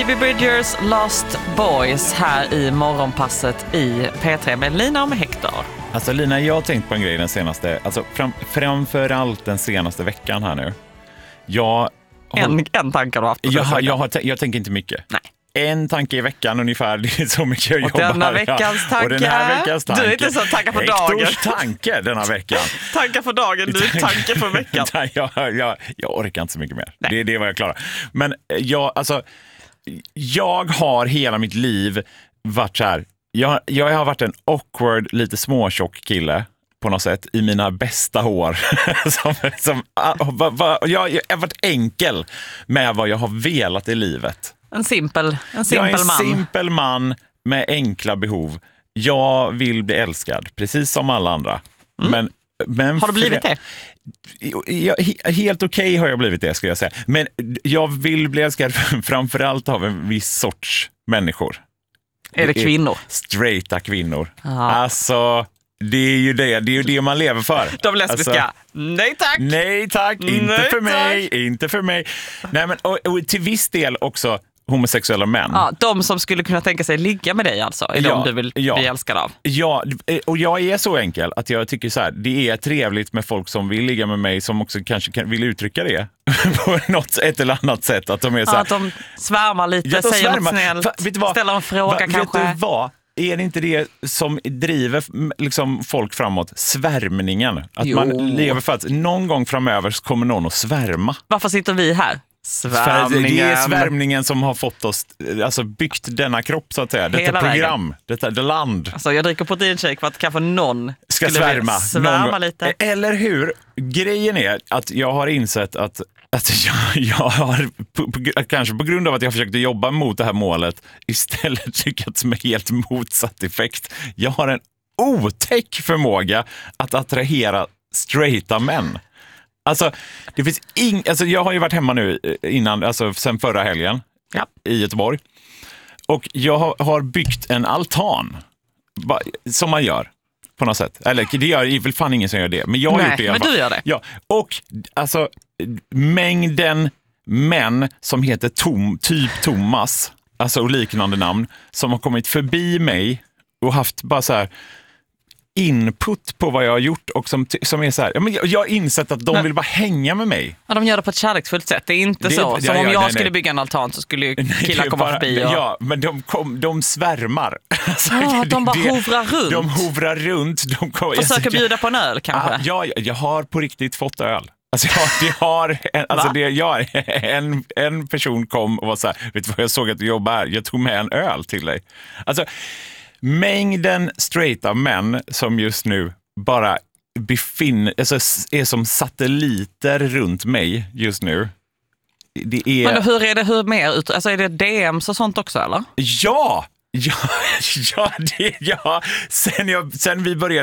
Phoebe Bridgers Lost Boys här i morgonpasset i P3 med Lina och med Hector. Alltså Lina, jag har tänkt på en grej den senaste, alltså framförallt den senaste veckan här nu. En tanke har du haft. Jag tänker inte mycket. Nej. En tanke i veckan ungefär, det är så mycket jag jobbar. Denna veckans tanke. Och den här veckans tanke. Du är inte så tankar för dagen. Hektors tanke denna veckan. Tankar för dagen, du är tanke för veckan. Jag orkar inte så mycket mer. Det är vad jag klarar. Men jag har hela mitt liv varit så här. Jag har varit en awkward, lite småtjock kille på något sätt i mina bästa hår. Jag har varit enkel med vad jag har velat i livet. En simpel man. Jag är en simpel man med enkla behov. Jag vill bli älskad, precis som alla andra. Men har du blivit det? Helt okej har jag blivit det, ska jag säga. Men jag vill bli älskad framförallt av en viss sorts människor. Är det kvinnor? Straighta kvinnor. Aha. Alltså, det är ju det man lever för. De lesbiska. Alltså, nej tack. Nej tack, inte för mig. Nej, men och till viss del också homosexuella män. Ja, de som skulle kunna tänka sig ligga med dig alltså, är de du vill bli älskad av. Ja, och jag är så enkel att jag tycker så här, det är trevligt med folk som vill ligga med mig, som också kanske vill uttrycka det på ett eller annat sätt. Att de är så här, att de svärmar lite, säger något snällt, ställer en fråga kanske. Vet du vad? Är det inte det som driver liksom folk framåt? Svärmningen. Att man lever för att någon gång framöver så kommer någon att svärma. Varför sitter vi här? Det är svärmningen som har fått oss, alltså byggt denna kropp så att säga. Detta program, detta land. Alltså jag dricker proteinshake för att kanske någon ska svärma lite. Eller hur? Grejen är att jag har insett att jag har, kanske på grund av att jag försökte jobba mot det här målet, istället lyckats med helt motsatt effekt. Jag har en otäck förmåga att attrahera straighta män. Alltså, det finns jag har ju varit hemma nu innan, alltså sen förra helgen i Göteborg. Och jag har byggt en altan som man gör på något sätt. Eller det gör väl fan ingen som gör det, men jag har gjort det i alla fall. Men du gör det. Ja, och alltså mängden män som heter typ Thomas, alltså och liknande namn, som har kommit förbi mig och haft bara så här input på vad jag har gjort och som är så här, jag har insett att de vill bara hänga med mig. Ja, de gör det på ett kärleksfullt sätt. Det är inte så. Som om jag skulle bygga en altan så skulle ju killar komma förbi. Ja, men de svärmar. De bara hovrar runt. De hovrar runt. Försöker bjuda på en öl kanske. Ja, jag har på riktigt fått öl. Alltså en person kom och var så här, vet du vad, jag såg att du jobbar här, jag tog med en öl till dig. Alltså mängden straighta män som just nu bara är som satelliter runt mig just nu. Det är... Men hur är det, alltså är det DMs och sånt också eller? Ja, sen vi började